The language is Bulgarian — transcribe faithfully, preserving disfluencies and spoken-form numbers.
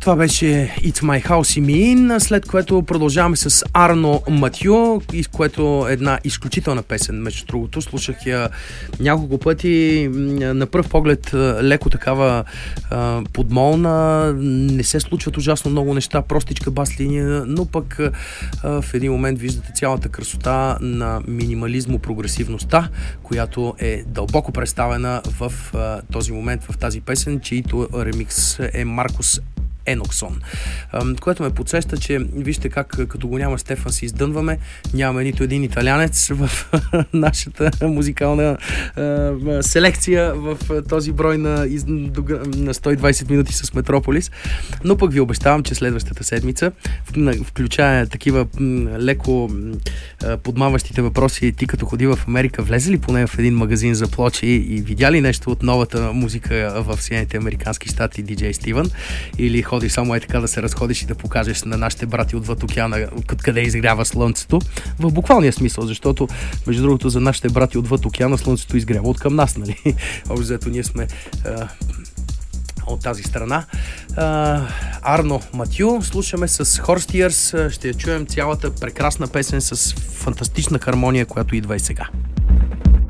Това беше It's My House и Me In, след което продължаваме с Арно Матю, което е една изключителна песен, между другото. Слушах я няколко пъти, на пръв поглед леко такава а, подмолна, не се случват ужасно много неща, простичка бас линия, но пък а, в един момент виждате цялата красота на минимализмо-прогресивността, която е дълбоко представена в а, този момент, в тази песен, чието ремикс е Маркус Еноксон, което ме подсеща, че вижте как като го няма Стефан се издънваме, нямаме нито един италянец в нашата музикална а, селекция в този брой на, на сто и двайсет минути с Метрополис, но пък ви обещавам, че следващата седмица включая такива леко подмаващите въпроси. Ти като ходи в Америка, влезе ли поне в един магазин за плочи и видя ли нещо от новата музика в Съединените американски щати, диджей Стивън, или ходиш само е така да се разходиш и да покажеш на нашите брати отвъд океана къде изгрява слънцето. В буквалния смисъл, защото между другото за нашите брати отвъд океана слънцето изгрява от към нас, нали? Общо взето ние сме а, от тази страна. А, Арно Матю, слушаме с Horse Tears, ще я чуем цялата прекрасна песен с фантастична хармония, която идва и сега.